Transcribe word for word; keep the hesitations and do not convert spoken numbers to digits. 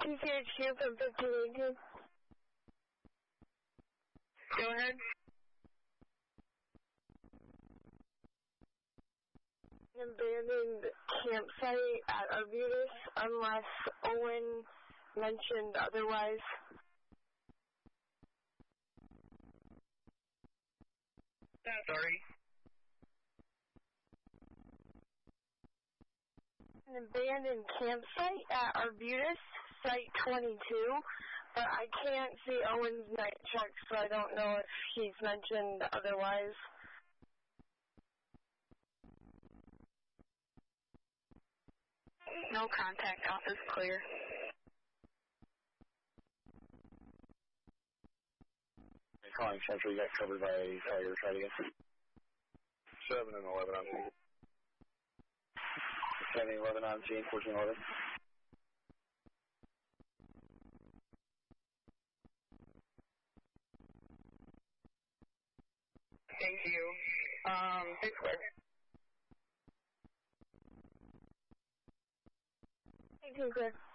T C H Q from fifteen eighteen. Go ahead. An abandoned campsite at Arbutus unless Owen mentioned otherwise. Sorry. An abandoned campsite at Arbutus, Site twenty-two, but I can't see Owen's night check, so I don't know if he's mentioned otherwise. No contact, office clear. You're calling Central, you got covered by fire, try again. seven and eleven on scene. seven and eleven on scene, fourteen eleven. Thank you. Um, six square. Thank you, sir.